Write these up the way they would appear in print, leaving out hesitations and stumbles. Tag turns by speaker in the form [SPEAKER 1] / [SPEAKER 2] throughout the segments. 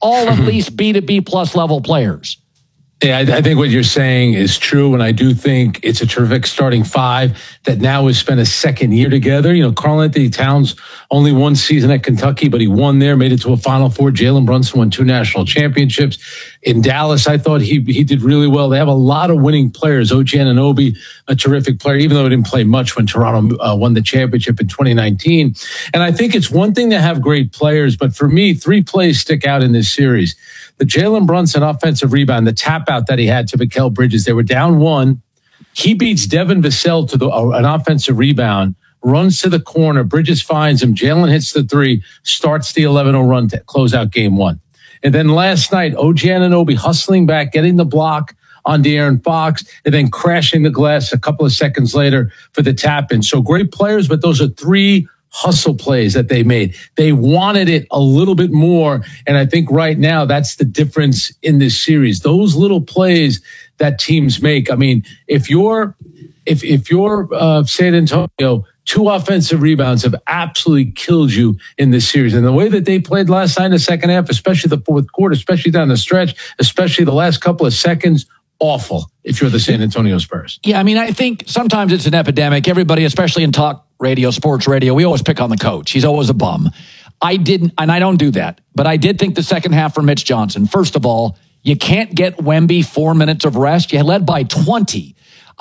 [SPEAKER 1] all at least B to B plus level players.
[SPEAKER 2] Yeah, I think what you're saying is true, and I do think it's a terrific starting five that now has spent a second year together. You know, Karl-Anthony Towns only one season at Kentucky, but he won there, made it to a Final Four. Jalen Brunson won 2 national championships. In Dallas, I thought he did really well. They have a lot of winning players. OG Anunoby, a terrific player, even though he didn't play much when Toronto won the championship in 2019. And I think it's one thing to have great players, but for me, 3 plays stick out in this series. The Jalen Brunson offensive rebound, the tap out that he had to Mikal Bridges, they were down 1. He beats Devin Vassell to an offensive rebound, runs to the corner. Bridges finds him. Jalen hits the 3, starts the 11-0 run to close out game 1. And then last night, OG Anunoby hustling back, getting the block on De'Aaron Fox, and then crashing the glass a couple of seconds later for the tap in. So great players, but those are 3 hustle plays that they made. They wanted it a little bit more. And I think right now that's the difference in this series. Those little plays that teams make. I mean, if you're San Antonio, 2 offensive rebounds have absolutely killed you in this series. And the way that they played last night in the second half, especially the fourth quarter, especially down the stretch, especially the last couple of seconds, awful if you're the San Antonio Spurs.
[SPEAKER 1] Yeah, I mean, I think sometimes it's an epidemic. Everybody, especially in talk radio, sports radio, we always pick on the coach. He's always a bum. I don't do that, but I did think the second half for Mitch Johnson. First of all, you can't get Wemby 4 minutes of rest. You led by 20.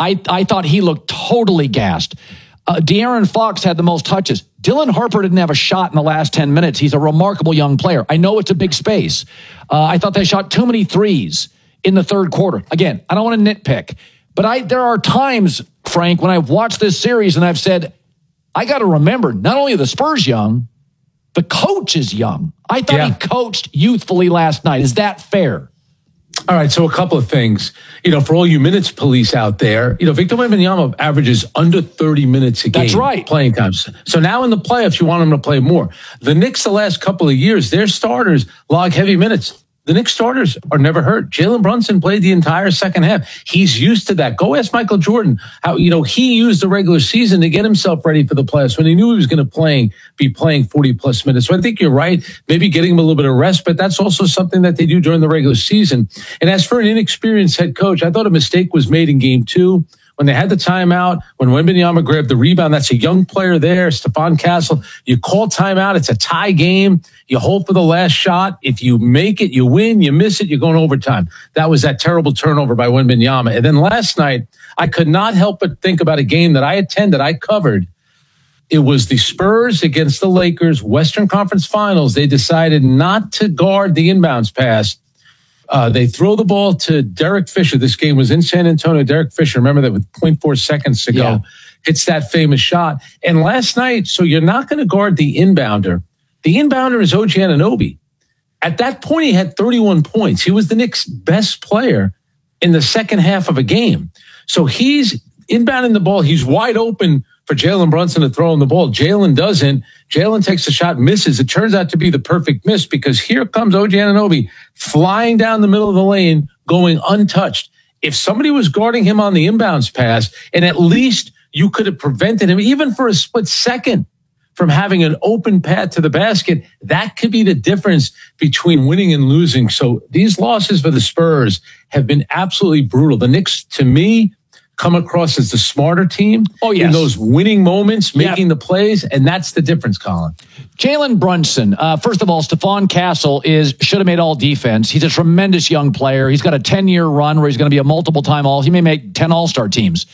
[SPEAKER 1] I thought he looked totally gassed. De'Aaron Fox had the most touches. Dylan Harper didn't have a shot in the last 10 minutes. He's a remarkable young player. I know it's a big space. I thought they shot too many threes in the third quarter. Again, I don't want to nitpick, but there are times, Frank, when I've watched this series and I've said, I got to remember, not only are the Spurs young, the coach is young. I thought he coached youthfully last night. Is that fair?
[SPEAKER 2] All right, so a couple of things. You know, for all you minutes police out there, you know, Victor Wembanyama averages under 30 minutes a game.
[SPEAKER 1] That's right.
[SPEAKER 2] Playing times. So now in the playoffs, you want him to play more. The Knicks, the last couple of years, their starters log heavy minutes. The Knicks starters are never hurt. Jalen Brunson played the entire second half. He's used to that. Go ask Michael Jordan how, you know, he used the regular season to get himself ready for the playoffs when he knew he was going to be playing 40 plus minutes. So I think you're right. Maybe getting him a little bit of rest, but that's also something that they do during the regular season. And as for an inexperienced head coach, I thought a mistake was made in game 2. When they had the timeout, when Wembanyama grabbed the rebound, that's a young player there, Stephon Castle. You call timeout. It's a tie game. You hold for the last shot. If you make it, you win. You miss it, you're going overtime. That was that terrible turnover by Wembanyama. And then last night, I could not help but think about a game that I attended, I covered. It was the Spurs against the Lakers, Western Conference Finals. They decided not to guard the inbounds pass. They throw the ball to Derek Fisher. This game was in San Antonio. Derek Fisher, remember that with 0.4 seconds to go, hits that famous shot. And last night, so you're not going to guard the inbounder. The inbounder is OG Anunoby. At that point, he had 31 points. He was the Knicks' best player in the second half of a game. So he's inbounding the ball. He's wide open for Jalen Brunson to throw him the ball. Jalen doesn't. Jalen takes the shot, misses. It turns out to be the perfect miss because here comes OG Anunoby flying down the middle of the lane, going untouched. If somebody was guarding him on the inbounds pass, and at least you could have prevented him, even for a split second, from having an open path to the basket, that could be the difference between winning and losing. So these losses for the Spurs have been absolutely brutal. The Knicks, to me, come across as the smarter team in those winning moments, making the plays, and that's the difference, Colin.
[SPEAKER 1] Jalen Brunson, first of all, Stephon Castle should have made all defense. He's a tremendous young player. He's got a 10-year run where he's going to be a multiple-time All. He may make 10 All-Star teams.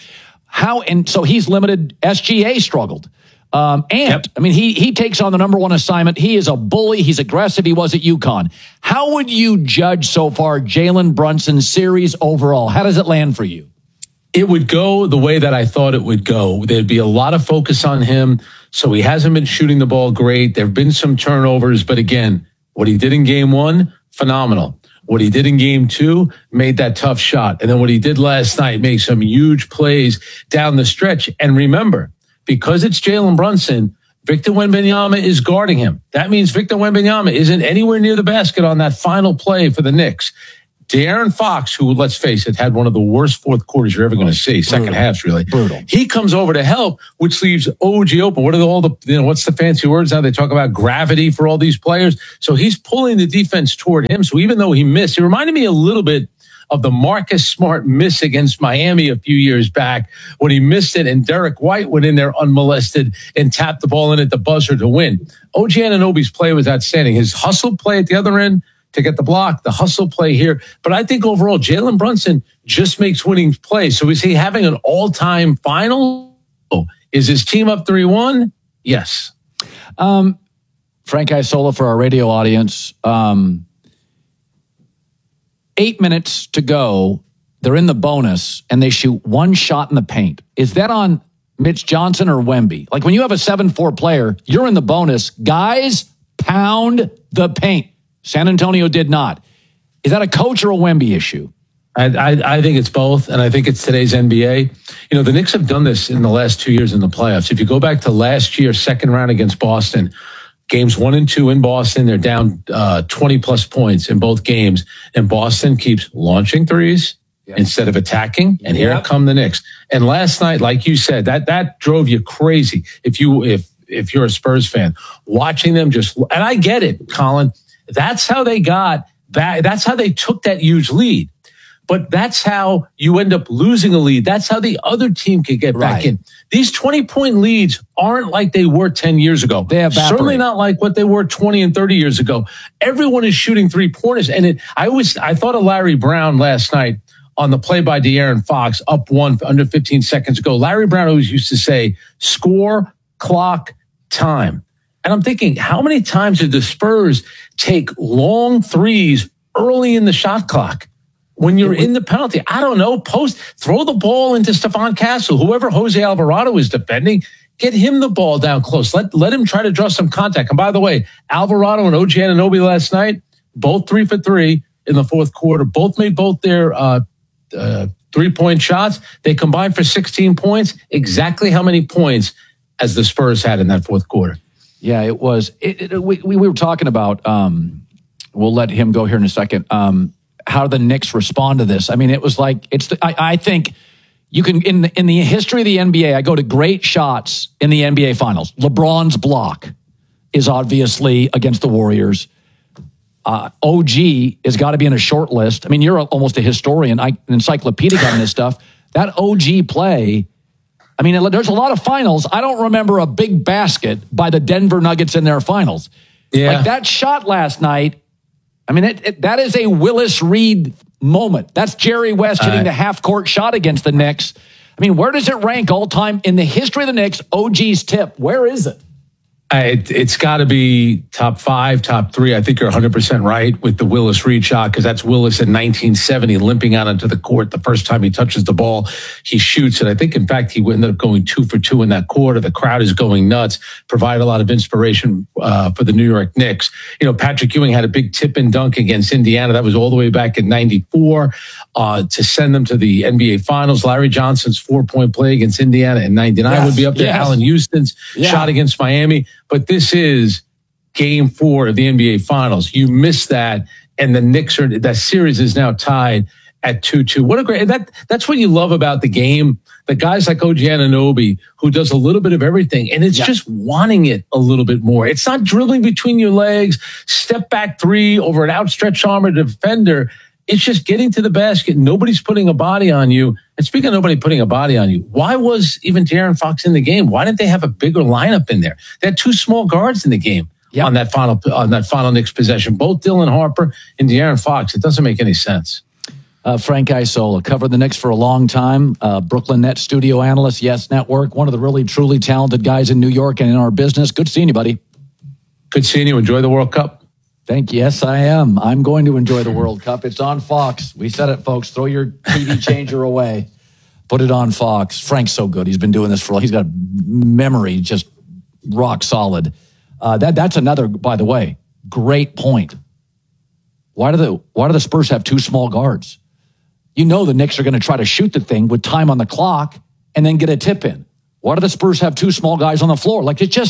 [SPEAKER 1] So he's limited. SGA struggled. I mean, he takes on the number 1 assignment. He is a bully. He's aggressive. He was at UConn. How would you judge so far Jalen Brunson's series overall? How does it land for you?
[SPEAKER 2] It would go the way that I thought it would go. There'd be a lot of focus on him. So he hasn't been shooting the ball great. There have been some turnovers. But again, what he did in game 1, phenomenal. What he did in game 2, made that tough shot. And then what he did last night, made some huge plays down the stretch. And remember, because it's Jalen Brunson, Victor Wembanyama is guarding him. That means Victor Wembanyama isn't anywhere near the basket on that final play for the Knicks. De'Aaron Fox, who, let's face it, had one of the worst fourth quarters you're ever going to see, second halves really.
[SPEAKER 1] Brutal.
[SPEAKER 2] He comes over to help, which leaves OG open. What are all the, what's the fancy words now? They talk about gravity for all these players. So he's pulling the defense toward him. So even though he missed, he reminded me a little bit of the Marcus Smart miss against Miami a few years back when he missed it and Derek White went in there unmolested and tapped the ball in at the buzzer to win. OG Anunoby's play was outstanding. His hustle play at the other end to get the block, the hustle play here. But I think overall, Jalen Brunson just makes winning plays. So is he having an all-time final? Is his team up 3-1? Yes.
[SPEAKER 1] Frank Isola for our radio audience. 8 minutes to go. They're in the bonus, and they shoot one shot in the paint. Is that on Mitch Johnson or Wemby? Like when you have a 7-4 player, you're in the bonus. Guys, pound the paint. San Antonio did not. Is that a coach or a Wemby issue?
[SPEAKER 2] I think it's both, and I think it's today's NBA. The Knicks have done this in the last 2 years in the playoffs. If you go back to last year's second round against Boston, games 1 and 2 in Boston, they're down 20-plus points in both games, and Boston keeps launching threes instead of attacking, and here come the Knicks. And last night, like you said, that drove you crazy if you're a Spurs fan. Watching them and I get it, Colin. That's how they got that. That's how they took that huge lead. But that's how you end up losing a lead. That's how the other team could get back in. These 20-point leads aren't like they were 10 years ago.
[SPEAKER 1] They evaporate.
[SPEAKER 2] Certainly not like what they were 20 and 30 years ago. Everyone is shooting three-pointers. And I thought of Larry Brown last night on the play by De'Aaron Fox, up 1 under 15 seconds ago. Larry Brown always used to say, score, clock, time. And I'm thinking, how many times did the Spurs take long threes early in the shot clock? When you're in the penalty, I don't know, throw the ball into Stephon Castle, whoever Jose Alvarado is defending, get him the ball down close. Let him try to draw some contact. And by the way, Alvarado and OG Anunoby last night, both 3 for 3 in the fourth quarter, both made both their 3-point shots. They combined for 16 points, exactly how many points as the Spurs had in that fourth quarter.
[SPEAKER 1] Yeah, it was. We were talking about, we'll let him go here in a second, how the Knicks respond to this. I mean, it was like, I think you can, in the history of the NBA, I go to great shots in the NBA Finals. LeBron's block is obviously against the Warriors. OG has got to be in a short list. I mean, you're almost a historian, encyclopedic on this stuff. That OG play, I mean, there's a lot of finals. I don't remember a big basket by the Denver Nuggets in their finals. Yeah. Like that shot last night, I mean, that is a Willis Reed moment. That's Jerry West hitting the half-court shot against the Knicks. I mean, where does it rank all time in the history of the Knicks? OG's tip, where is it?
[SPEAKER 2] It's got to be top 5, top 3. I think you're 100% right with the Willis Reed shot, because that's Willis in 1970 limping out onto the court. The first time he touches the ball, he shoots it. I think, in fact, he ended up going 2 for 2 in that quarter. The crowd is going nuts. Provide a lot of inspiration for the New York Knicks. Patrick Ewing had a big tip and dunk against Indiana. That was all the way back in 94 to send them to the NBA Finals. Larry Johnson's 4-point play against Indiana in 99 would be up there.
[SPEAKER 1] Yes.
[SPEAKER 2] Allen Houston's shot against Miami. But this is game 4 of the NBA Finals. You missed that, and the Knicks that series is now tied at 2-2. What a great, that's what you love about the game. The guys like OG Anunoby, who does a little bit of everything, and it's just wanting it a little bit more. It's not dribbling between your legs, step back 3 over an outstretched arm of defender. It's just getting to the basket. Nobody's putting a body on you. And speaking of nobody putting a body on you, why was even De'Aaron Fox in the game? Why didn't they have a bigger lineup in there? They had 2 small guards in the game on that final Knicks possession. Both Dylan Harper and De'Aaron Fox. It doesn't make any sense.
[SPEAKER 1] Frank Isola covered the Knicks for a long time. Brooklyn Nets studio analyst, Yes Network. One of the really, truly talented guys in New York and in our business. Good seeing you, buddy.
[SPEAKER 2] Good seeing you. Enjoy the World Cup.
[SPEAKER 1] Thank you. Yes, I am. I'm going to enjoy the World Cup. It's on Fox. We said it, folks. Throw your TV changer away. Put it on Fox. Frank's so good. He's been doing this he's got memory just rock solid. That's another, by the way, great point. Why do the Spurs have 2 small guards? The Knicks are going to try to shoot the thing with time on the clock and then get a tip in. Why do the Spurs have 2 small guys on the floor? Like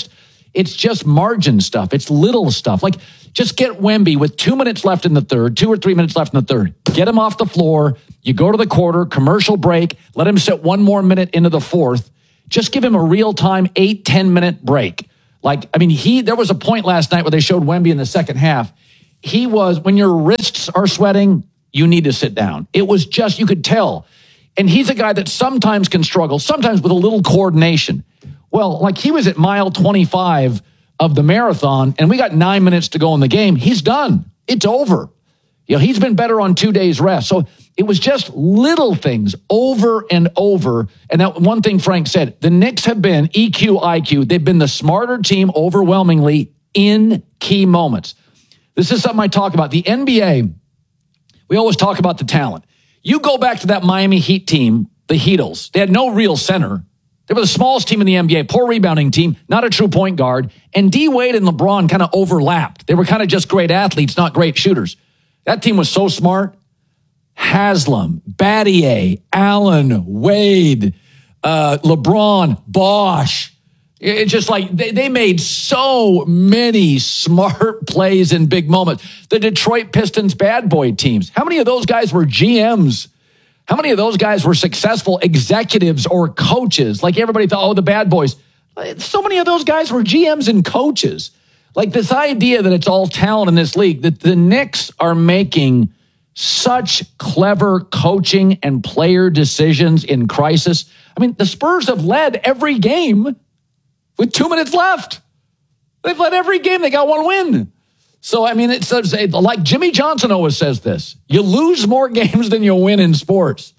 [SPEAKER 1] It's just margin stuff. It's little stuff. Like, just get Wemby with 2 minutes left in the third, 2 or 3 minutes left in the third. Get him off the floor. You go to the quarter, commercial break. Let him sit 1 more minute into the fourth. Just give him a real-time 8-10 minute break. Like, I mean, there was a point last night where they showed Wemby in the second half. He was, when your wrists are sweating, you need to sit down. It was just, you could tell. And he's a guy that sometimes can struggle, sometimes with a little coordination. Well, like, he was at mile 25 of the marathon, and we got 9 minutes to go in the game. He's done. It's over. You know, he's been better on 2 days rest. So it was just little things over and over. And that one thing Frank said, the Knicks have been EQ, IQ. They've been the smarter team overwhelmingly in key moments. This is something I talk about. The NBA, we always talk about the talent. You go back to that Miami Heat team, the Heatles. They had no real center. They were the smallest team in the NBA, poor rebounding team, not a true point guard. And D. Wade and LeBron kind of overlapped. They were kind of just great athletes, not great shooters. That team was so smart. Haslam, Battier, Allen, Wade, LeBron, Bosh. It's just like they made so many smart plays in big moments. The Detroit Pistons bad boy teams. How many of those guys were GMs? How many of those guys were successful executives or coaches? Like, everybody thought, oh, the bad boys. So many of those guys were GMs and coaches. Like, this idea that it's all talent in this league, that the Knicks are making such clever coaching and player decisions in crisis. I mean, the Spurs have led every game with 2 minutes left. They've led every game. They got one win. So, I mean, it's like Jimmy Johnson always says this. You lose more games than you win in sports.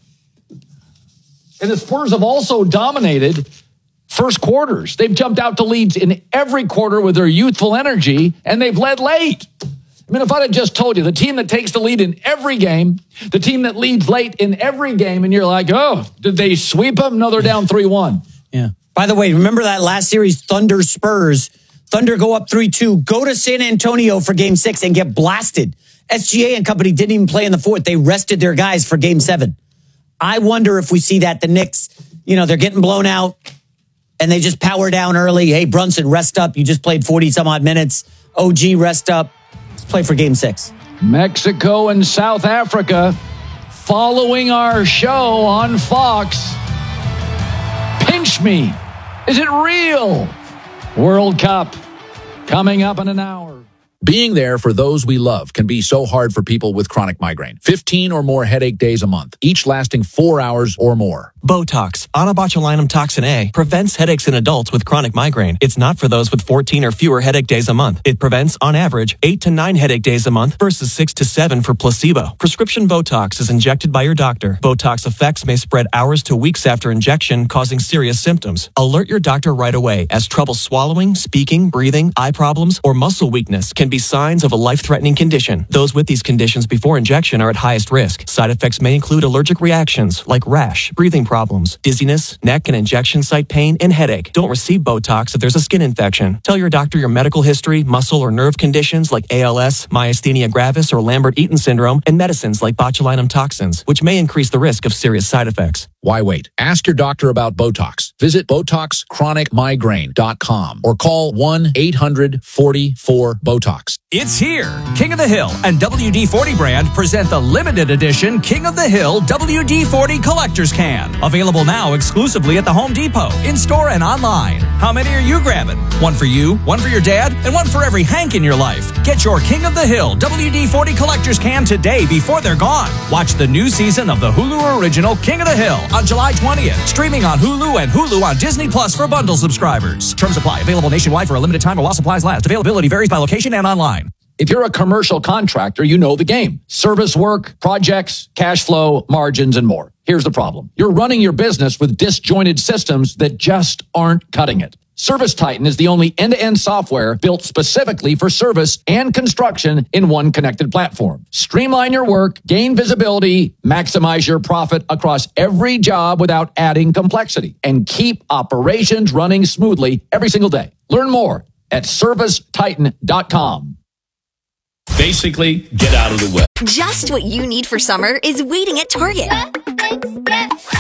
[SPEAKER 1] And the Spurs have also dominated first quarters. They've jumped out to leads in every quarter with their youthful energy, and they've led late. I mean, if I had just told you, the team that takes the lead in every game, the team that leads late in every game, and you're like, oh, did they sweep them? No, they're down 3-1.
[SPEAKER 3] Yeah. By the way, remember that last series, Thunder Spurs? Thunder go up 3-2, go to San Antonio for Game 6 and get blasted. SGA and company didn't even play in the fourth. They rested their guys for Game 7. I wonder if we see that the Knicks, they're getting blown out and they just power down early. Hey, Brunson, rest up. You just played 40-some-odd minutes. OG, rest up. Let's play for Game 6.
[SPEAKER 1] Mexico and South Africa following our show on Fox. Pinch me. Is it real? World Cup coming up in an hour.
[SPEAKER 4] Being there for those we love can be so hard for people with chronic migraine. 15 or more headache days a month, each lasting 4 hours or more.
[SPEAKER 5] Botox, onabotulinum toxin A, prevents headaches in adults with chronic migraine. It's not for those with 14 or fewer headache days a month. It prevents, on average, 8 to 9 headache days a month versus 6 to 7 for placebo. Prescription Botox is injected by your doctor. Botox effects may spread hours to weeks after injection, causing serious symptoms. Alert your doctor right away, as trouble swallowing, speaking, breathing, eye problems, or muscle weakness can be signs of a life-threatening condition. Those with these conditions before injection are at highest risk. Side effects may include allergic reactions like rash, breathing problems, dizziness, neck and injection site pain, and headache. Don't receive Botox if there's a skin infection. Tell your doctor your medical history, muscle or nerve conditions like ALS, myasthenia gravis, or Lambert-Eaton syndrome, and medicines like botulinum toxins, which may increase the risk of serious side effects.
[SPEAKER 4] Why wait? Ask your doctor about Botox. Visit BotoxChronicMigraine.com or call 1-800-44-BOTOX.
[SPEAKER 6] It's here. King of the Hill and WD-40 brand present the limited edition King of the Hill WD-40 Collector's Can. Available now exclusively at the Home Depot, in-store and online. How many are you grabbing? One for you, one for your dad, and one for every Hank in your life. Get your King of the Hill WD-40 Collector's Can today before they're gone. Watch the new season of the Hulu original King of the Hill on July 20th. Streaming on Hulu and Hulu on Disney Plus for bundle subscribers. Terms apply. Available nationwide for a limited time while supplies last. Availability varies by location and online.
[SPEAKER 1] If you're a commercial contractor, you know the game. Service work, projects, cash flow, margins, and more. Here's the problem. You're running your business with disjointed systems that just aren't cutting it. ServiceTitan is the only end-to-end software built specifically for service and construction in one connected platform. Streamline your work, gain visibility, maximize your profit across every job without adding complexity, and keep operations running smoothly every single day. Learn more at ServiceTitan.com.
[SPEAKER 7] Basically, get out of the way.
[SPEAKER 8] Just what you need for summer is waiting at Target.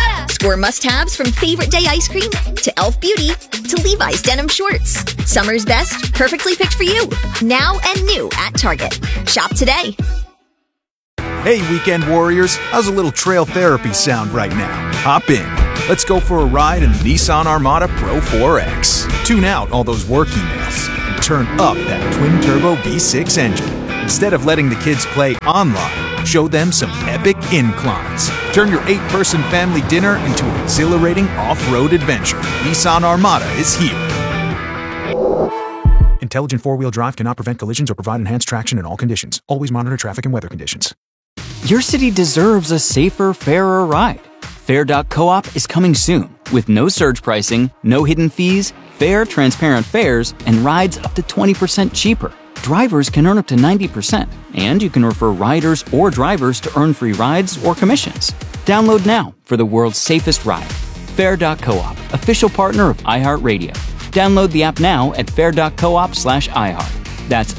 [SPEAKER 8] Explore must-haves from favorite day ice cream to Elf Beauty to Levi's denim shorts. Summer's best, perfectly picked for you. Now and new at Target. Shop today.
[SPEAKER 9] Hey, weekend warriors, how's a little trail therapy sound right now? Hop in. Let's go for a ride in the Nissan Armada Pro 4X. Tune out all those work emails and turn up that twin-turbo V6 engine. Instead of letting the kids play online, show them some epic inclines. Turn your 8-person family dinner into an exhilarating off-road adventure. Nissan Armada is here. Intelligent four-wheel drive cannot prevent collisions or provide enhanced traction in all conditions. Always monitor traffic and weather conditions.
[SPEAKER 10] Your city deserves a safer, fairer ride. Fair.coop is coming soon with no surge pricing, no hidden fees, fair, transparent fares, and rides up to 20% cheaper. Drivers can earn up to 90%, and you can refer riders or drivers to earn free rides or commissions. Download now for the world's safest ride. Fair.coop, official partner of iHeartRadio. Download the app now at fair.coop/iHeart. That's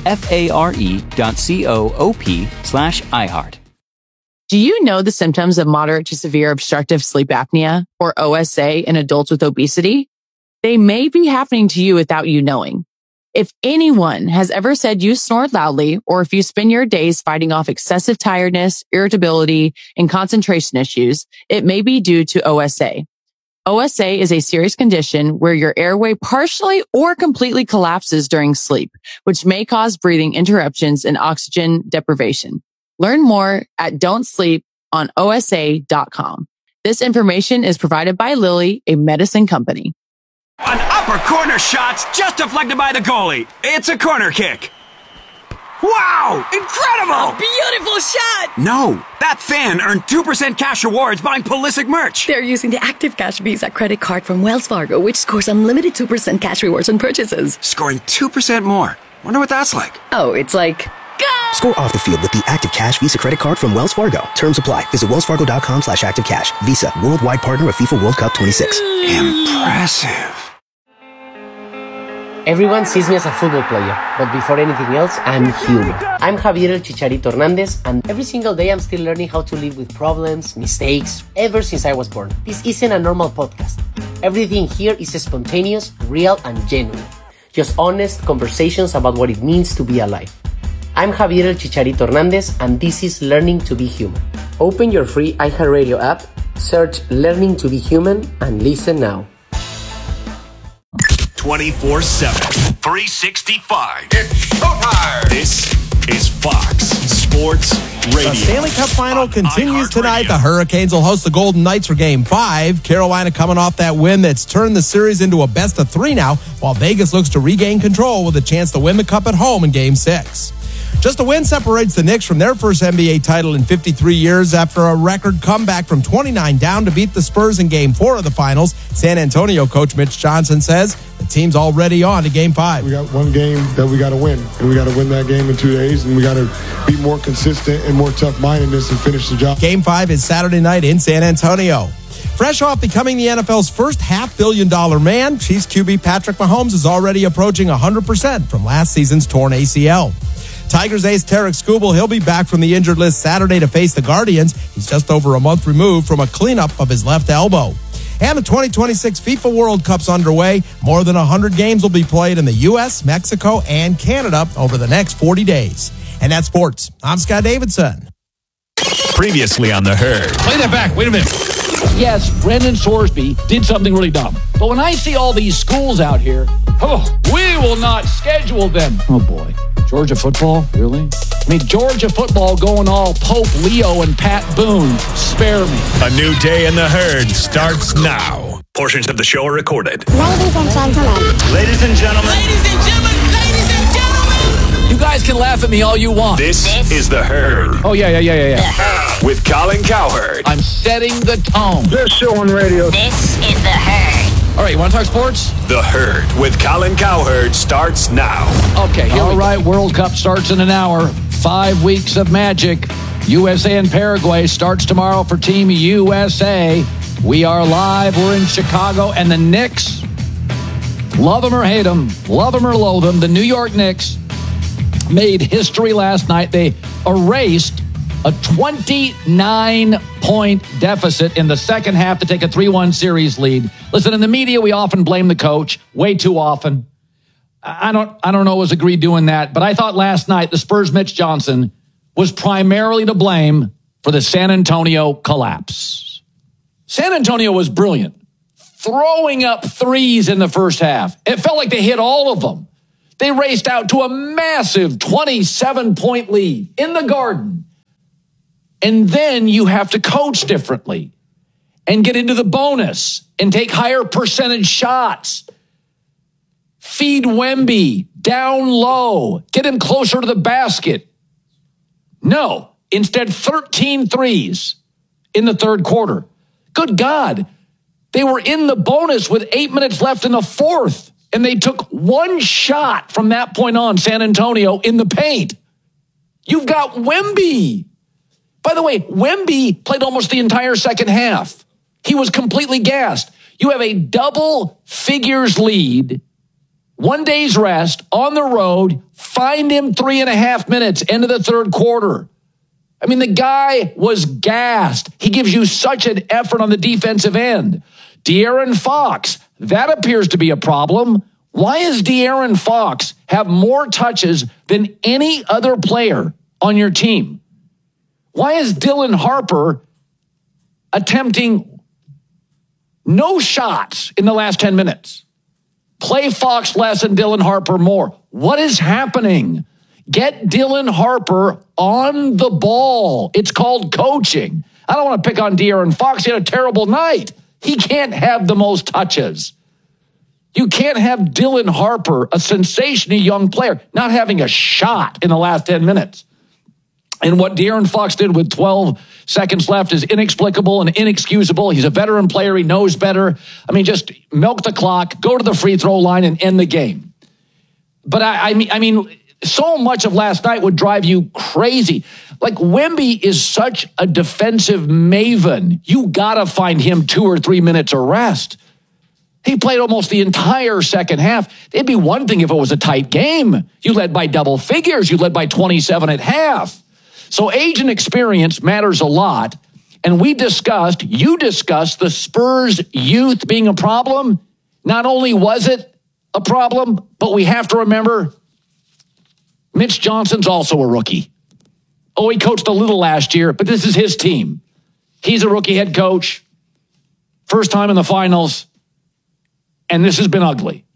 [SPEAKER 10] FARE.coop/iHeart.
[SPEAKER 11] Do you know the symptoms of moderate to severe obstructive sleep apnea, or OSA, in adults with obesity? They may be happening to you without you knowing. If anyone has ever said you snore loudly, or if you spend your days fighting off excessive tiredness, irritability, and concentration issues, it may be due to OSA. OSA is a serious condition where your airway partially or completely collapses during sleep, which may cause breathing interruptions and oxygen deprivation. Learn more at don'tsleeponosa.com. This information is provided by Lilly, a medicine company.
[SPEAKER 12] An upper corner shot's just deflected by the goalie. It's a corner kick. Wow! Incredible!
[SPEAKER 13] A beautiful shot!
[SPEAKER 12] No, that fan earned 2% cash rewards buying Pulisic merch.
[SPEAKER 13] They're using the Active Cash Visa credit card from Wells Fargo, which scores unlimited 2% cash rewards on purchases.
[SPEAKER 12] Scoring 2% more. Wonder what that's like.
[SPEAKER 13] Oh, it's like... Go!
[SPEAKER 14] Score off the field with the Active Cash Visa credit card from Wells Fargo. Terms apply. Visit wellsfargo.com/activecash. Visa, worldwide partner of FIFA World Cup 26.
[SPEAKER 12] Impressive.
[SPEAKER 15] Everyone sees me as a football player, but before anything else, I'm human. I'm Javier El Chicharito Hernández, and every single day I'm still learning how to live with problems, mistakes, ever since I was born. This isn't a normal podcast. Everything here is spontaneous, real, and genuine. Just honest conversations about what it means to be alive. I'm Javier El Chicharito Hernández, and this is Learning to be Human. Open your free iHeartRadio app, search Learning to be Human, and listen now.
[SPEAKER 7] 24/7, 365. It's showtime. This is Fox Sports Radio.
[SPEAKER 16] The Stanley Cup Final continues tonight. The Hurricanes will host the Golden Knights for Game 5. Carolina coming off that win that's turned the series into a best-of-3 now, while Vegas looks to regain control with a chance to win the Cup at home in Game 6. Just a win separates the Knicks from their first NBA title in 53 years after a record comeback from 29 down to beat the Spurs in Game 4 of the Finals. San Antonio coach Mitch Johnson says the team's already on to Game 5.
[SPEAKER 17] We got one game that we got to win, and we got to win that game in 2 days, and we got to be more consistent and more tough-mindedness and finish the job.
[SPEAKER 16] Game 5 is Saturday night in San Antonio. Fresh off becoming the NFL's first $500 million man, Chiefs QB Patrick Mahomes is already approaching 100% from last season's torn ACL. Tigers ace Tarek Skubal, he'll be back from the injured list Saturday to face the Guardians. He's just over a month removed from a cleanup of his left elbow. And the 2026 FIFA World Cup's underway. More than 100 games will be played in the U.S., Mexico, and Canada over the next 40 days. And that's sports. I'm Scott Davidson.
[SPEAKER 7] Previously on The Herd.
[SPEAKER 1] Play that back. Wait a minute. Yes, Brendan Sorsby did something really dumb. But when I see all these schools out here, we will not schedule them. Oh, boy. Georgia football? Really? I mean, Georgia football going all Pope Leo and Pat Boone. Spare me.
[SPEAKER 7] A new day in The Herd starts now. Portions of the show are recorded.
[SPEAKER 18] Ladies and gentlemen.
[SPEAKER 7] Ladies and gentlemen.
[SPEAKER 18] Ladies and gentlemen. Ladies and gentlemen.
[SPEAKER 1] You guys can laugh at me all you want.
[SPEAKER 7] This is The Herd.
[SPEAKER 1] Oh, yeah.
[SPEAKER 7] With Colin Cowherd.
[SPEAKER 1] I'm setting the tone.
[SPEAKER 17] Best show on radio.
[SPEAKER 18] This is The Herd.
[SPEAKER 1] All right, you want to talk sports?
[SPEAKER 7] The Herd with Colin Cowherd starts now.
[SPEAKER 1] Okay, all right, World Cup starts in an hour. 5 weeks of magic. USA and Paraguay starts tomorrow for Team USA. We are live. We're in Chicago. And the Knicks, love them or hate them, love them or loathe them, the New York Knicks made history last night. They erased A 29-point deficit in the second half to take a 3-1 series lead. Listen, in the media, we often blame the coach, way too often. I don't always agree doing that, but I thought last night the Spurs' Mitch Johnson was primarily to blame for the San Antonio collapse. San Antonio was brilliant, throwing up threes in the first half. It felt like they hit all of them. They raced out to a massive 27-point lead in the Garden. And then you have to coach differently and get into the bonus and take higher percentage shots. Feed Wemby down low. Get him closer to the basket. No, instead 13 threes in the third quarter. Good God. They were in the bonus with 8 minutes left in the fourth, and they took one shot from that point on, San Antonio, in the paint. You've got Wemby. By the way, Wemby played almost the entire second half. He was completely gassed. You have a double figures lead, 1 day's rest, on the road, find him 3.5 minutes into the third quarter. I mean, the guy was gassed. He gives you such an effort on the defensive end. De'Aaron Fox, that appears to be a problem. Why does De'Aaron Fox have more touches than any other player on your team? Why is Dylan Harper attempting no shots in the last 10 minutes? Play Fox less and Dylan Harper more. What is happening? Get Dylan Harper on the ball. It's called coaching. I don't want to pick on De'Aaron Fox. He had a terrible night. He can't have the most touches. You can't have Dylan Harper, a sensational young player, not having a shot in the last 10 minutes. And what De'Aaron Fox did with 12 seconds left is inexplicable and inexcusable. He's a veteran player. He knows better. I mean, just milk the clock, go to the free throw line and end the game. But I mean, so much of last night would drive you crazy. Like, Wemby is such a defensive maven. You got to find him 2 or 3 minutes of rest. He played almost the entire second half. It'd be one thing if it was a tight game. You led by double figures. You led by 27 at half. So age and experience matters a lot. And you discussed the Spurs youth being a problem. Not only was it a problem, but we have to remember Mitch Johnson's also a rookie. Oh, he coached a little last year, but this is his team. He's a rookie head coach. First time in the finals. And this has been ugly.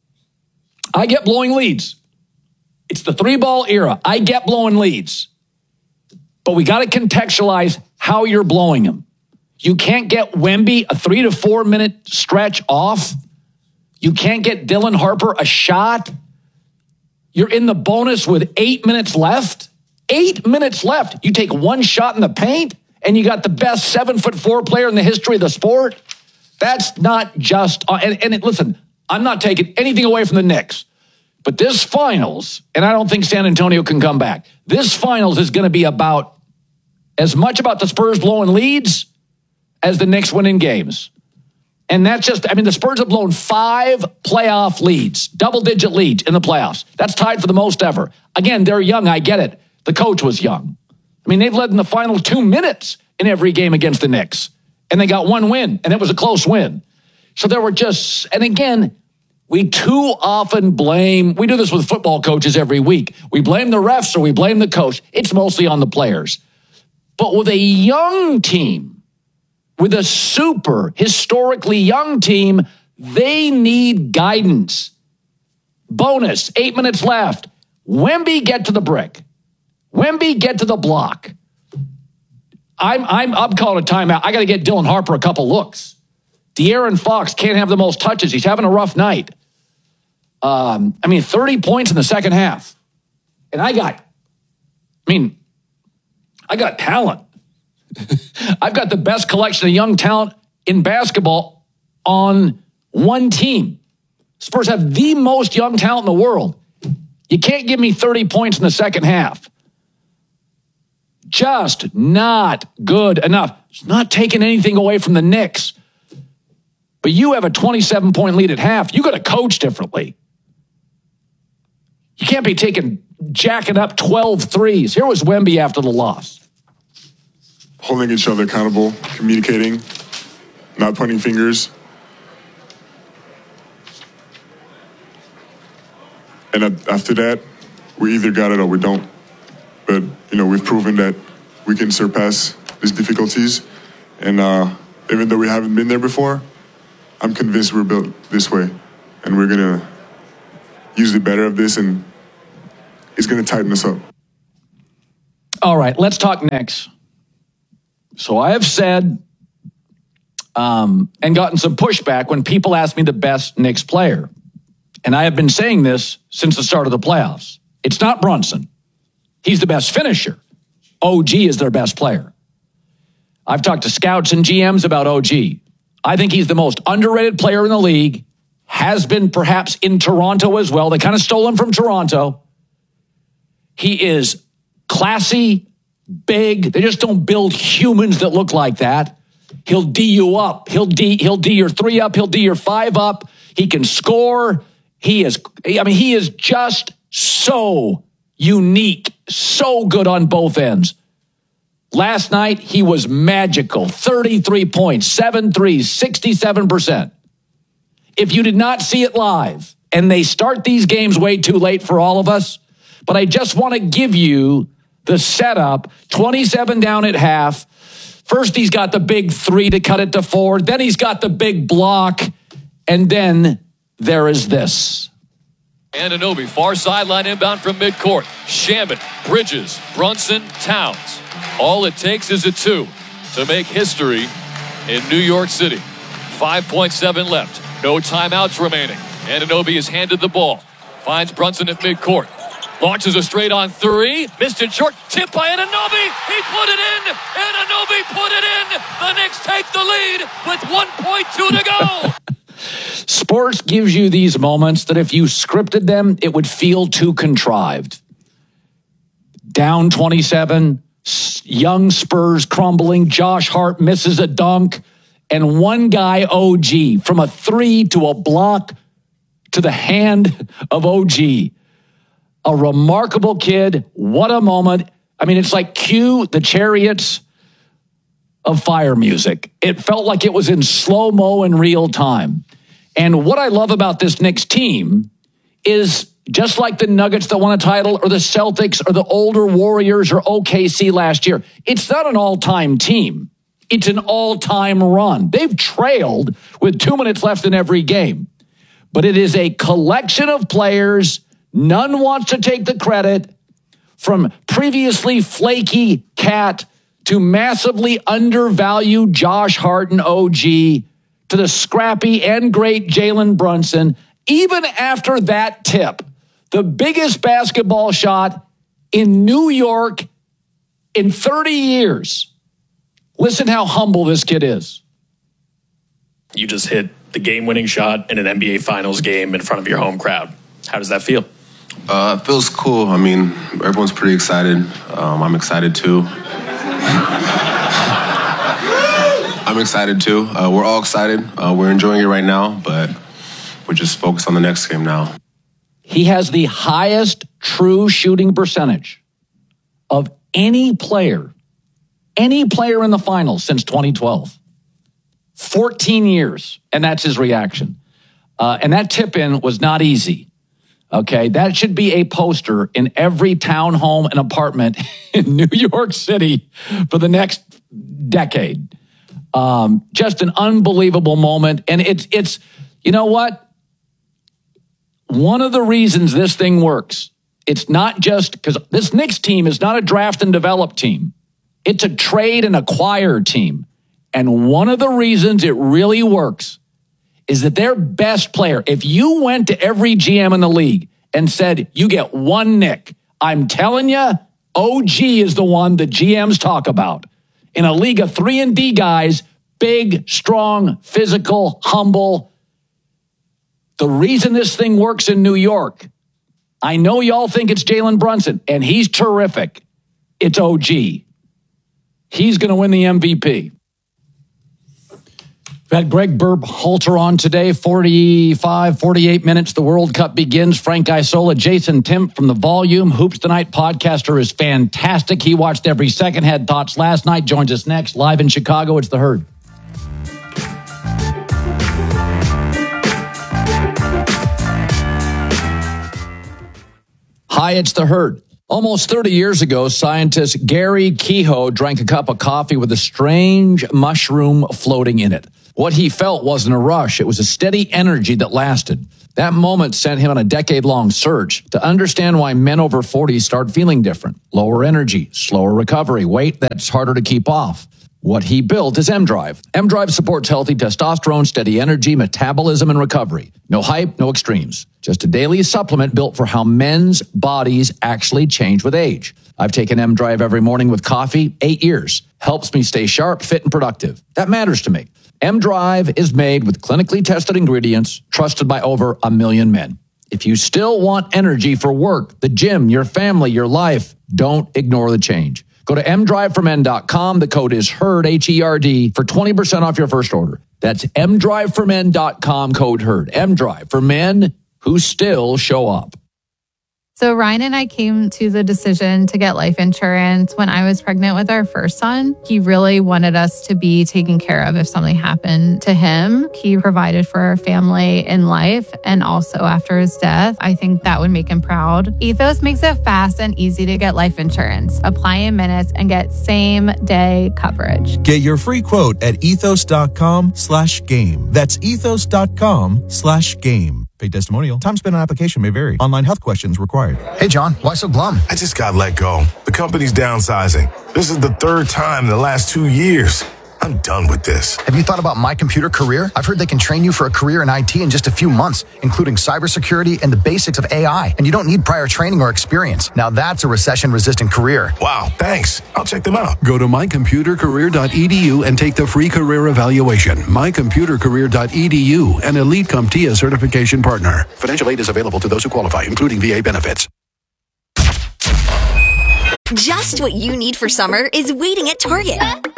[SPEAKER 1] I get blowing leads. It's the 3-ball era. I get blowing leads. But we got to contextualize how you're blowing them. You can't get Wemby a 3 to 4 minute stretch off. You can't get Dylan Harper a shot. You're in the bonus with 8 minutes left. 8 minutes left. You take one shot in the paint, and you got the best 7'4" player in the history of the sport. That's not just. Listen, I'm not taking anything away from the Knicks, but this finals, and I don't think San Antonio can come back. This finals is going to be about as much about the Spurs blowing leads as the Knicks winning games. And that's just, the Spurs have blown 5 playoff leads, double-digit leads in the playoffs. That's tied for the most ever. Again, they're young, I get it. The coach was young. They've led in the final 2 minutes in every game against the Knicks. And they got one win, and it was a close win. So there were just, and again, we too often blame, we do this with football coaches every week. We blame the refs or we blame the coach. It's mostly on the players. But with a young team, with a super historically young team, they need guidance. Bonus, 8 minutes left. Wemby, get to the brick. Wemby, get to the block. I'm calling a timeout. I got to get Dylan Harper a couple looks. De'Aaron Fox can't have the most touches. He's having a rough night. 30 points in the second half. And I got talent. I've got the best collection of young talent in basketball on one team. Spurs have the most young talent in the world. You can't give me 30 points in the second half. Just not good enough. It's not taking anything away from the Knicks. But you have a 27-point lead at half. You got to coach differently. You can't be jacking up 12 threes. Here was Wemby after the loss.
[SPEAKER 19] holding each other accountable, communicating, not pointing fingers. And after that, we either got it or we don't. But, we've proven that we can surpass these difficulties. And even though we haven't been there before, I'm convinced we're built this way. And we're going to use the better of this, and it's going to tighten us up.
[SPEAKER 1] All right, let's talk Knicks. So I have said and gotten some pushback when people ask me the best Knicks player. And I have been saying this since the start of the playoffs. It's not Brunson. He's the best finisher. OG is their best player. I've talked to scouts and GMs about OG. I think he's the most underrated player in the league, has been perhaps in Toronto as well. They kind of stole him from Toronto. He is classy, big. They just don't build humans that look like that. He'll D you up. He'll D your 3 up. He'll D your 5 up. He can score. He is just so unique, so good on both ends. Last night, he was magical. 33 points, 7 threes, 67%. If you did not see it live, and they start these games way too late for all of us, but I just want to give you the setup. 27 down at half. First, he's got the big 3 to cut it to 4. Then he's got the big block. And then there is this.
[SPEAKER 20] Anunoby, far sideline inbound from midcourt. Shamet, Bridges, Brunson, Towns. All it takes is a 2 to make history in New York City. 5.7 left. No timeouts remaining. Anunoby is handed the ball. Finds Brunson at midcourt. Launches a straight-on 3. Missed it short. Tip by Anunoby. He put it in. Anunoby put it in. The Knicks take the lead with 1.2 to go.
[SPEAKER 1] Sports gives you these moments that if you scripted them, it would feel too contrived. Down 27, young Spurs crumbling. Josh Hart misses a dunk. And one guy, OG, from a 3 to a block to the hand of OG. A remarkable kid. What a moment. I mean, it's like cue the Chariots of Fire music. It felt like it was in slow-mo in real time. And what I love about this Knicks team is just like the Nuggets that won a title or the Celtics or the older Warriors or OKC last year, it's not an all-time team. It's an all-time run. They've trailed with 2 minutes left in every game. But it is a collection of players. None wants to take the credit, from previously flaky Cat to massively undervalued Josh Hart and OG to the scrappy and great Jalen Brunson. Even after that tip, the biggest basketball shot in New York in 30 years. Listen how humble this kid is.
[SPEAKER 21] You just hit the game-winning shot in an NBA Finals game in front of your home crowd. How does that feel?
[SPEAKER 22] It feels cool. I mean, everyone's pretty excited. I'm excited too. I'm excited too. We're all excited. We're enjoying it right now, but we're just focused on the next game now.
[SPEAKER 1] He has the highest true shooting percentage of any player in the finals since 2012. 14 years, and that's his reaction. And that tip-in was not easy. Okay, that should be a poster in every townhome and apartment in New York City for the next decade. Just an unbelievable moment. And it's you know what? One of the reasons this thing works, it's not just because this Knicks team is not a draft and develop team. It's a trade and acquire team. And one of the reasons it really works is that their best player, if you went to every GM in the league and said, you get one Knick, I'm telling you, OG is the one the GMs talk about. In a league of 3-and-D guys, big, strong, physical, humble. The reason this thing works in New York, I know y'all think it's Jalen Brunson, and he's terrific. It's OG. He's going to win the MVP. We've had Greg Berhalter on today, 48 minutes. The World Cup begins. Frank Isola, Jason Timp from the Volume Hoops Tonight podcaster is fantastic. He watched every second, had thoughts last night, joins us next. Live in Chicago, it's The Herd. Hi, it's The Herd. Almost 30 years ago, scientist Gary Kehoe drank a cup of coffee with a strange mushroom floating in it. What he felt wasn't a rush. It was a steady energy that lasted. That moment sent him on a decade-long search to understand why men over 40 start feeling different. Lower energy, slower recovery, weight that's harder to keep off. What he built is M-Drive. M-Drive supports healthy testosterone, steady energy, metabolism, and recovery. No hype, no extremes. Just a daily supplement built for how men's bodies actually change with age. I've taken M-Drive every morning with coffee, 8 years. Helps me stay sharp, fit, and productive. That matters to me. M-Drive is made with clinically tested ingredients, trusted by over 1 million men. If you still want energy for work, the gym, your family, your life, don't ignore the change. Go to mdriveformen.com. The code is HERD, H-E-R-D, for 20% off your first order. That's mdriveformen.com, code HERD. M-Drive for men who still show up.
[SPEAKER 2] So Ryan and I came to the decision to get life insurance when I was pregnant with our first son. He really wanted us to be taken care of if something happened to him. He provided for our family in life and also after his death. I think that would make him proud. Ethos makes it fast and easy to get life insurance. Apply in minutes and get same-day coverage.
[SPEAKER 3] Get your free quote at ethos.com/game. That's ethos.com/game. Paid testimonial. Time spent on application may vary. Online health questions required.
[SPEAKER 23] Hey, John, why so glum? I just got let go. The company's downsizing. This is the third time in the last 2 years. I'm done with this.
[SPEAKER 24] Have you thought about My Computer Career? I've heard they can train you for a career in IT in just a few months, including cybersecurity and the basics of AI. And you don't need prior training or experience. Now that's a recession-resistant career.
[SPEAKER 23] Wow, thanks. I'll check them out.
[SPEAKER 25] Go to mycomputercareer.edu and take the free career evaluation. mycomputercareer.edu, an Elite CompTIA certification partner. Financial aid is available to those who qualify, including VA benefits.
[SPEAKER 8] Just what you need for summer is waiting at Target.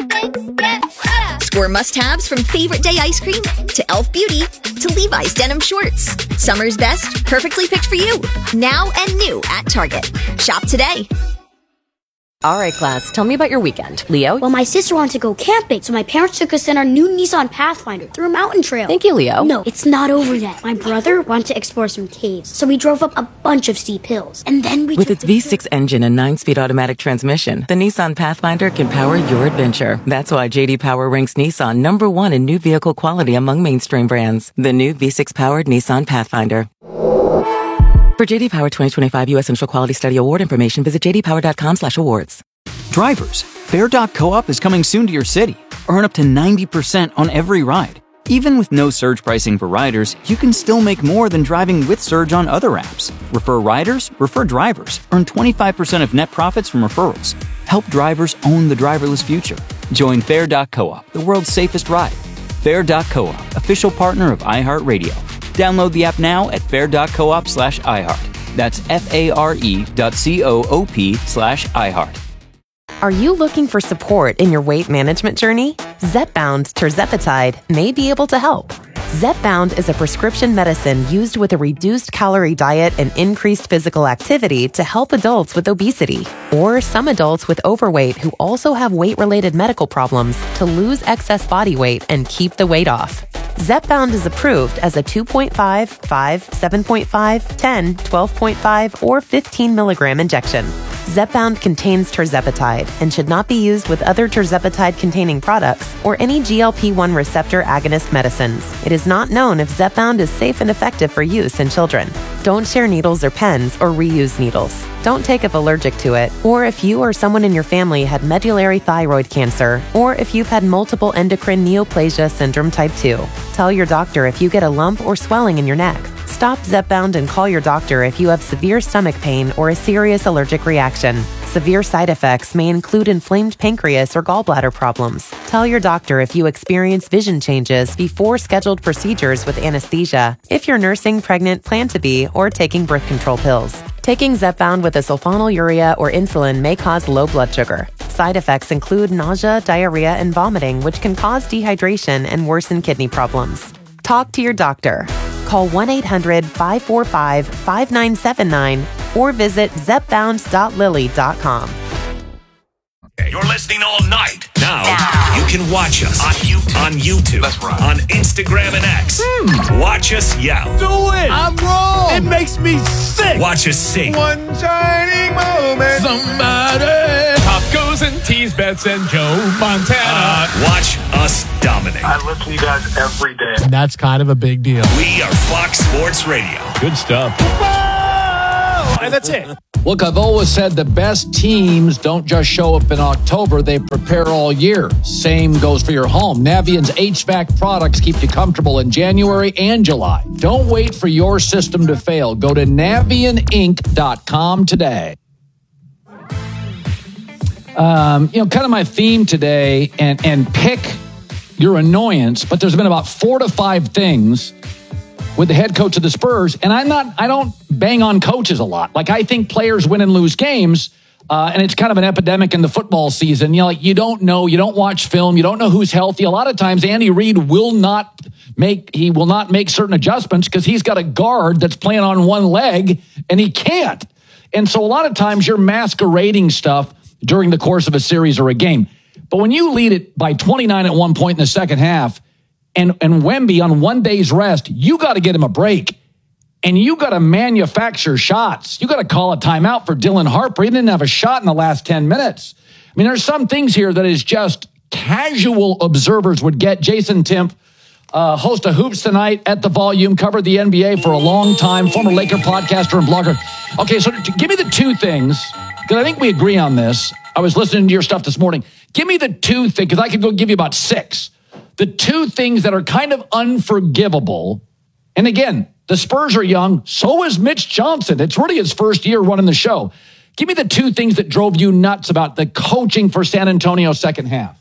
[SPEAKER 8] Score must-haves from favorite day ice cream to Elf Beauty to Levi's denim shorts. Summer's best, perfectly picked for you. Now and new at Target. Shop today.
[SPEAKER 26] All right, class, tell me about your weekend. Leo?
[SPEAKER 27] Well, my sister wanted to go camping, so my parents took us in our new Nissan Pathfinder through a mountain trail.
[SPEAKER 26] Thank you, Leo.
[SPEAKER 27] No, it's not over yet. My brother wanted to explore some caves, so we drove up a bunch of steep hills. And then we
[SPEAKER 26] With its V6 engine and 9-speed automatic transmission, the Nissan Pathfinder can power your adventure. That's why J.D. Power ranks Nissan #1 in new vehicle quality among mainstream brands. The new V6-powered Nissan Pathfinder. For J.D. Power 2025 U.S. Initial Quality Study Award information, visit jdpower.com/awards.
[SPEAKER 10] Drivers, Fair.coop is coming soon to your city. Earn up to 90% on every ride. Even with no surge pricing for riders, you can still make more than driving with Surge on other apps. Refer riders, refer drivers. Earn 25% of net profits from referrals. Help drivers own the driverless future. Join Fair.coop, the world's safest ride. Fair.coop, official partner of iHeartRadio. Download the app now at fair.coop/iHeart. That's FARE.coop/iHeart.
[SPEAKER 28] Are you looking for support in your weight management journey? Zepbound tirzepatide may be able to help. Zepbound is a prescription medicine used with a reduced calorie diet and increased physical activity to help adults with obesity or some adults with overweight who also have weight-related medical problems to lose excess body weight and keep the weight off. Zepbound is approved as a 2.5, 5, 7.5, 10, 12.5, or 15 milligram injection. Zepbound contains tirzepatide and should not be used with other tirzepatide-containing products or any GLP-1 receptor agonist medicines. It is not known if Zepbound is safe and effective for use in children. Don't share needles or pens or reuse needles. Don't take if allergic to it, or if you or someone in your family had medullary thyroid cancer, or if you've had multiple endocrine neoplasia syndrome type 2. Tell your doctor if you get a lump or swelling in your neck. Stop Zepbound and call your doctor if you have severe stomach pain or a serious allergic reaction. Severe side effects may include inflamed pancreas or gallbladder problems. Tell your doctor if you experience vision changes before scheduled procedures with anesthesia, if you're nursing, pregnant, plan to be, or taking birth control pills. Taking Zepbound with a sulfonylurea or insulin may cause low blood sugar. Side effects include nausea, diarrhea, and vomiting, which can cause dehydration and worsen kidney problems. Talk to your doctor. Call 1-800-545-5979 or visit zepbound.lily.com.
[SPEAKER 7] You're listening all night. Now you can watch us on YouTube, That's right. on Instagram and X. Watch us yell.
[SPEAKER 4] Do it. I'm wrong. It makes me sick.
[SPEAKER 7] Watch us sing.
[SPEAKER 4] One shining moment. Somebody. Pop goes and tease Bets and Joe Montana.
[SPEAKER 7] Watch us dominate.
[SPEAKER 5] I listen to you guys every day.
[SPEAKER 4] And that's kind of a big deal.
[SPEAKER 7] We are Fox Sports Radio.
[SPEAKER 4] Good stuff. And that's it.
[SPEAKER 1] Look, I've always said the best teams don't just show up in October, they prepare all year. Same goes for your home. Navient's HVAC products keep you comfortable in January and July. Don't wait for your system to fail. Go to NavientInc.com today. Kind of my theme today, and pick your annoyance, but there's been about 4 to 5 things with the head coach of the Spurs, and I don't bang on coaches a lot. Like, I think players win and lose games, and it's kind of an epidemic in the football season. You don't know, you don't watch film, you don't know who's healthy. A lot of times, Andy Reid will not make certain adjustments because he's got a guard that's playing on one leg, and he can't. And so a lot of times, you're masquerading stuff during the course of a series or a game. But when you lead it by 29 at one point in the second half, and Wemby on one day's rest, you got to get him a break. And you got to manufacture shots. You got to call a timeout for Dylan Harper. He didn't have a shot in the last 10 minutes. I mean, there's some things here that is just casual observers would get. Jason Timpf, host of Hoops Tonight at The Volume, covered the NBA for a long time, former Laker podcaster and blogger. Okay, so give me the 2 things, because I think we agree on this. I was listening to your stuff this morning. Give me the 2 things, because I could go give you about 6. The 2 things that are kind of unforgivable. And again, the Spurs are young. So is Mitch Johnson. It's really his first year running the show. Give me the 2 things that drove you nuts about the coaching for San Antonio second half.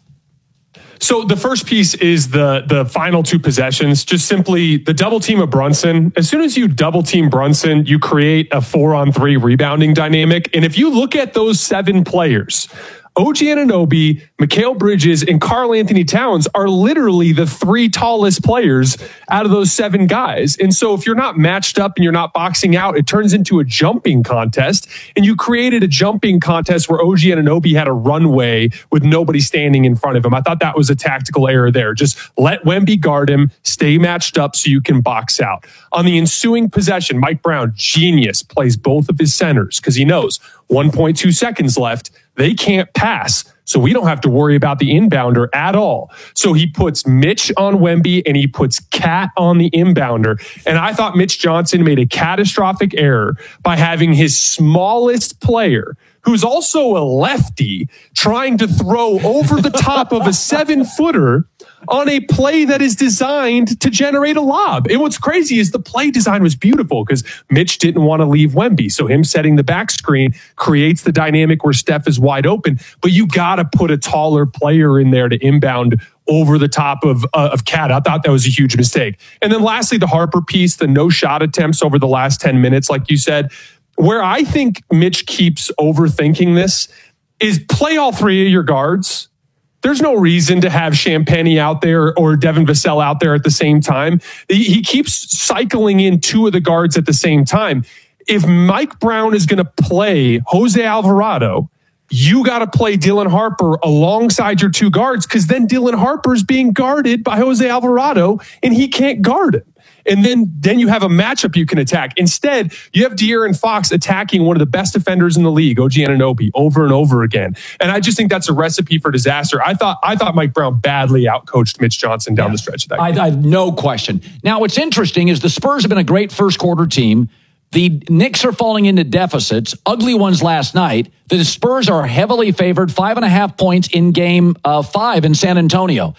[SPEAKER 6] So the first piece is the final 2 possessions, just simply the double team of Brunson. As soon as you double team Brunson, you create a 4-on-3 rebounding dynamic. And if you look at those 7 players, OG Anunoby, Mikal Bridges, and Karl Anthony Towns are literally the 3 tallest players out of those 7 guys. And so if you're not matched up and you're not boxing out, it turns into a jumping contest. And you created a jumping contest where OG Anunoby had a runway with nobody standing in front of him. I thought that was a tactical error there. Just let Wemby guard him, stay matched up so you can box out. On the ensuing possession, Mike Brown, genius, plays both of his centers because he knows 1.2 seconds left. They can't pass, so we don't have to worry about the inbounder at all. So he puts Mitch on Wemby and he puts Cat on the inbounder. And I thought Mitch Johnson made a catastrophic error by having his smallest player, who's also a lefty, trying to throw over the top of a 7-footer on a play that is designed to generate a lob. And what's crazy is the play design was beautiful because Mitch didn't want to leave Wemby. So him setting the back screen creates the dynamic where Steph is wide open. But you got to put a taller player in there to inbound over the top of Cat. I thought that was a huge mistake. And then lastly, the Harper piece, the no shot attempts over the last 10 minutes, like you said, where I think Mitch keeps overthinking this is play all 3 of your guards. There's no reason to have Champagnie out there or Devin Vassell out there at the same time. He keeps cycling in 2 of the guards at the same time. If Mike Brown is going to play Jose Alvarado, you got to play Dylan Harper alongside your 2 guards, because then Dylan Harper is being guarded by Jose Alvarado and he can't guard him. And then you have a matchup you can attack. Instead, you have De'Aaron Fox attacking one of the best defenders in the league, OG Anunoby, over and over again. And I just think that's a recipe for disaster. I thought Mike Brown badly outcoached Mitch Johnson down the stretch of that game.
[SPEAKER 1] I have no question. Now, what's interesting is the Spurs have been a great first quarter team. The Knicks are falling into deficits, ugly ones last night. The Spurs are heavily favored, 5.5 points in game 5 in San Antonio.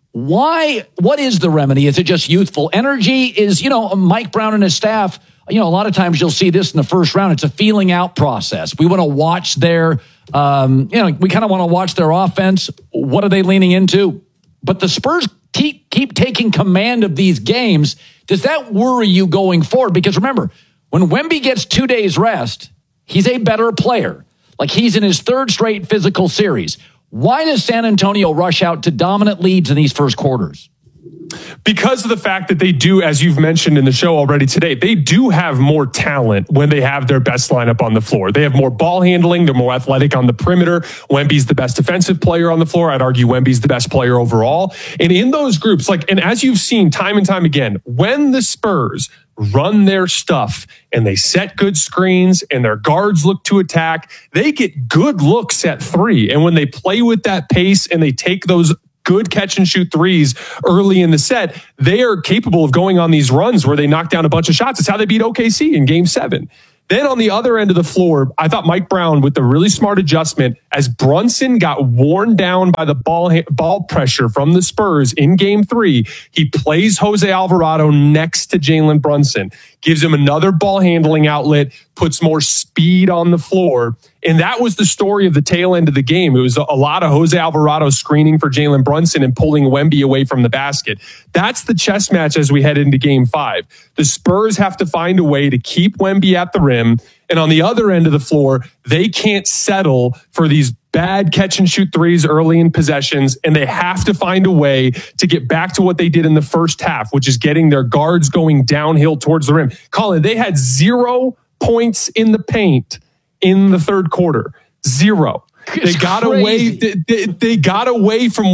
[SPEAKER 1] Why? What is the remedy? Is it just youthful energy? Is, Mike Brown and his staff, a lot of times you'll see this in the first round. It's a feeling out process. We want to watch their, we kind of want to watch their offense. What are they leaning into? But the Spurs keep taking command of these games. Does that worry you going forward? Because remember, when Wemby gets 2 days rest, he's a better player. Like he's in his third straight physical series. Why does San Antonio rush out to dominant leads in these first quarters?
[SPEAKER 6] Because of the fact that they do, as you've mentioned in the show already today, they do have more talent when they have their best lineup on the floor. They have more ball handling. They're more athletic on the perimeter. Wemby's the best defensive player on the floor. I'd argue Wemby's the best player overall. And in those groups, and as you've seen time and time again, when the Spurs run their stuff and they set good screens and their guards look to attack, they get good looks at three. And when they play with that pace and they take those good catch and shoot threes early in the set, they are capable of going on these runs where they knock down a bunch of shots. It's how they beat OKC in Game 7. Then on the other end of the floor, I thought Mike Brown, with the really smart adjustment, as Brunson got worn down by the ball pressure from the Spurs in Game 3, he plays Jose Alvarado next to Jalen Brunson, gives him another ball handling outlet, puts more speed on the floor. And that was the story of the tail end of the game. It was a lot of Jose Alvarado screening for Jalen Brunson and pulling Wemby away from the basket. That's the chess match as we head into Game 5. The Spurs have to find a way to keep Wemby at the rim. And on the other end of the floor, they can't settle for these bad catch and shoot threes early in possessions. And they have to find a way to get back to what they did in the first half, which is getting their guards going downhill towards the rim. Colin, they had 0 points in the paint in the third quarter. 0. They got away. They got away from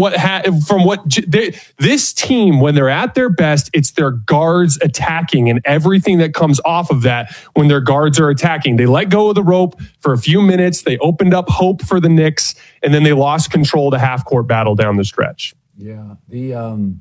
[SPEAKER 6] this team, when they're at their best, it's their guards attacking and everything that comes off of that when their guards are attacking. They let go of the rope for a few minutes. They opened up hope for the Knicks, and then they lost control of the half-court battle down the stretch.
[SPEAKER 1] Yeah. The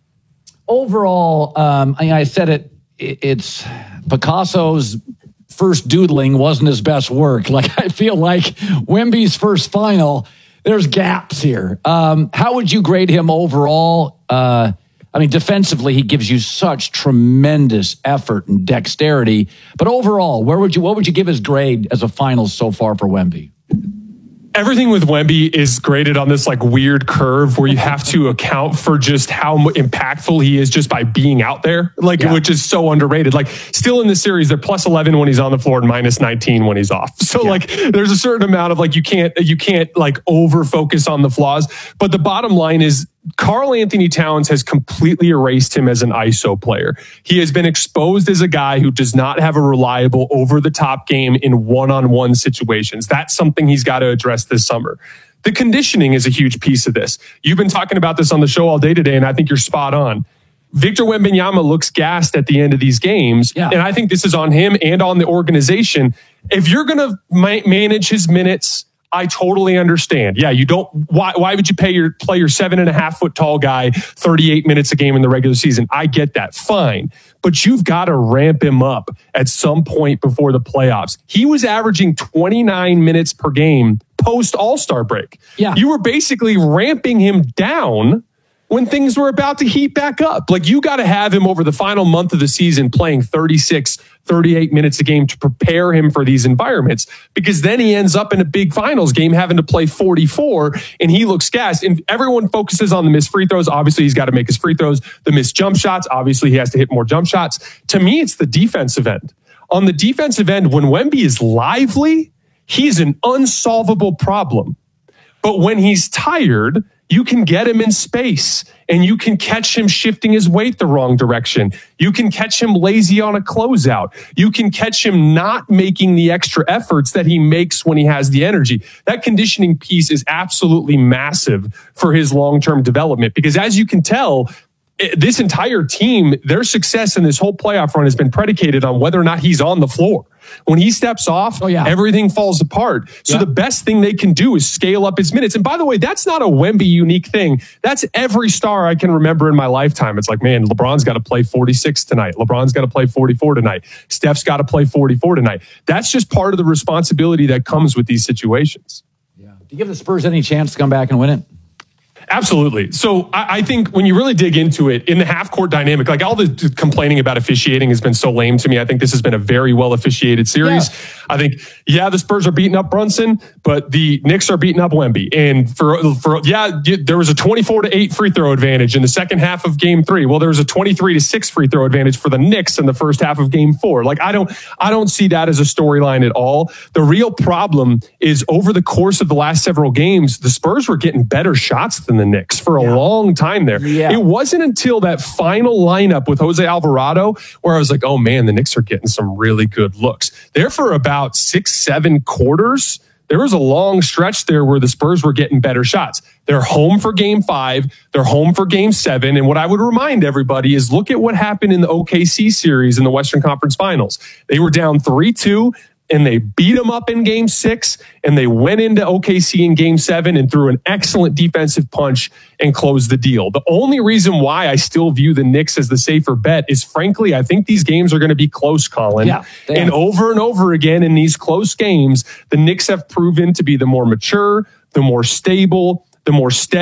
[SPEAKER 1] overall, I said it's Picasso's first doodling wasn't his best work. I feel like Wemby's first final, there's gaps here. How would you grade him overall? Defensively, he gives you such tremendous effort and dexterity. But overall, what would you give his grade as a finals so far for Wemby?
[SPEAKER 6] Everything with Wemby is graded on this weird curve where you have to account for just how impactful he is just by being out there, which is so underrated. Still in the series, they're plus 11 when he's on the floor and minus 19 when he's off. So there's a certain amount of you can't over focus on the flaws. But the bottom line is Karl Anthony Towns has completely erased him as an ISO player. He has been exposed as a guy who does not have a reliable over-the-top game in one-on-one situations. That's something he's got to address this summer. The conditioning is a huge piece of this. You've been talking about this on the show all day today, and I think you're spot on. Victor Wembanyama looks gassed at the end of these games, and I think this is on him and on the organization. If you're going to manage his minutes, I totally understand. Yeah, you don't. Why would you play your 7.5 foot tall guy 38 minutes a game in the regular season? I get that. Fine. But you've got to ramp him up at some point before the playoffs. He was averaging 29 minutes per game post All-Star break. Yeah. You were basically ramping him down when things were about to heat back up. You got to have him over the final month of the season playing 36, 38 minutes a game to prepare him for these environments, because then he ends up in a big finals game having to play 44 and he looks gassed. And everyone focuses on the missed free throws. Obviously, he's got to make his free throws. The missed jump shots. Obviously, he has to hit more jump shots. To me, it's the defensive end. On the defensive end, when Wemby is lively, he's an unsolvable problem. But when he's tired, you can get him in space and you can catch him shifting his weight the wrong direction. You can catch him lazy on a closeout. You can catch him not making the extra efforts that he makes when he has the energy. That conditioning piece is absolutely massive for his long-term development, because as you can tell, this entire team, their success in this whole playoff run has been predicated on whether or not he's on the floor. When he steps off, everything falls apart. So the best thing they can do is scale up his minutes. And by the way, that's not a Wemby unique thing. That's every star I can remember in my lifetime. It's man, LeBron's got to play 46 tonight. LeBron's got to play 44 tonight. Steph's got to play 44 tonight. That's just part of the responsibility that comes with these situations.
[SPEAKER 1] Yeah. Do you give the Spurs any chance to come back and win it?
[SPEAKER 6] Absolutely. So I think when you really dig into it, in the half-court dynamic, all the complaining about officiating has been so lame to me. I think this has been a very well-officiated series. Yeah. I think, the Spurs are beating up Brunson, but the Knicks are beating up Wemby. And there was a 24-8 free throw advantage in the second half of game 3. Well, there was a 23-6 free throw advantage for the Knicks in the first half of game 4. Like, I don't see that as a storyline at all. The real problem is over the course of the last several games, the Spurs were getting better shots than the Knicks for a long time there. Yeah. It wasn't until that final lineup with Jose Alvarado where I was like, oh man, the Knicks are getting some really good looks. There for about 6-7 quarters, there was a long stretch there where the Spurs were getting better shots. They're home for game 5. They're home for game 7. And what I would remind everybody is look at what happened in the OKC series in the Western Conference Finals. They were down 3-2. And they beat them up in game 6, and they went into OKC in game 7 and threw an excellent defensive punch and closed the deal. The only reason why I still view the Knicks as the safer bet is, frankly, I think these games are going to be close, Colin. Yeah, and over again in these close games, the Knicks have proven to be the more mature, the more stable, the more steady.